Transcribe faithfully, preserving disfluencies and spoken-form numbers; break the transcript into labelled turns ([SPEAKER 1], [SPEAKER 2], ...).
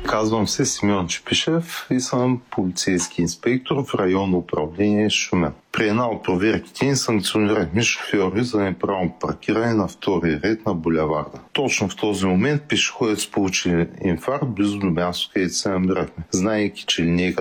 [SPEAKER 1] Казвам се Симеон Чепишев и съм полицейски инспектор в районно управление Шумен. При една от проверките ни санкционирахме шофьори за неправилно паркиране на втори ред на булеварда. Точно в този момент пешеходец получи инфаркт близо до място, където се намирахме. Знаейки, че линейка